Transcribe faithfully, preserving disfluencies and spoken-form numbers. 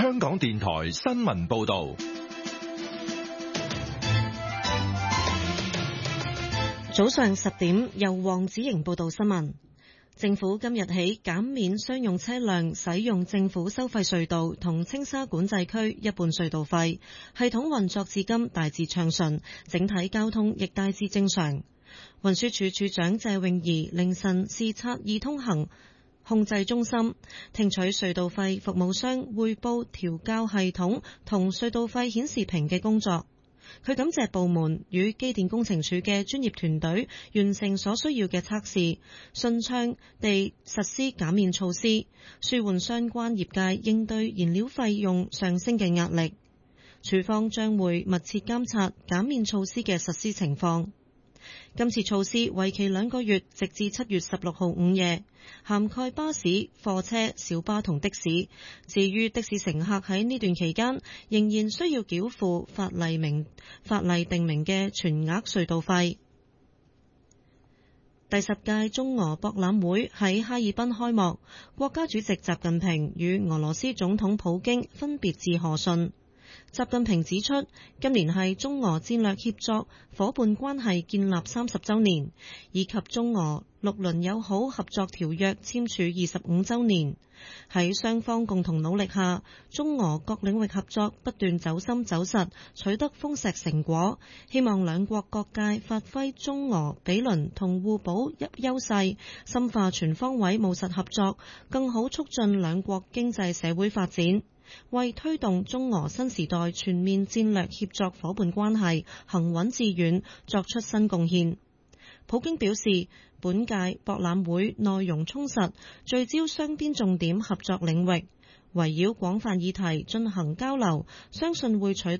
香港電台新聞報道。 早上十點，由黃子瑩報道新聞。政府今日起減免商用車輛使用政府收費隧道同青沙管制區一半隧道費，系統運作至今大致暢順，整體交通亦大致正常。運輸署署長謝永儀凌晨視察易通行控制中心，聽取隧道費服務商匯報調校系統同隧道費顯示屏嘅工作。佢感謝部門與機電工程署嘅專業團隊完成所需要嘅測試，順暢地實施減免措施，舒緩相關業界應對燃料費用上升嘅壓力。署方將會密切監察減免措施嘅實施情況。今次措施為期兩個月，直至七月十六號午夜，涵蓋巴士、貨車、小巴同的士。至於的士乘客喺呢段期間，仍然需要繳付法例明法例定明嘅全額隧道費。第十屆中俄博覽會喺哈爾濱開幕，國家主席習近平與俄羅斯總統普京分別致賀信。習近平指出，今年係中俄戰略協作伙伴關係建立三十週年，以及中俄六輪友好合作條約簽署二十五週年。喺雙方共同努力下，中俄各領域合作不斷走深走實，取得豐碩成果。希望兩國各界發揮中俄毗鄰同互補優勢，深化全方位務實合作，更好促進兩國經濟社會發展，為推動中俄新時代全面戰略協作伙伴關係行穩致遠作出新貢獻。普京表示，本屆博覽會內容充實，聚焦雙邊重點合作領域，圍繞廣泛議題進行交流，相信會取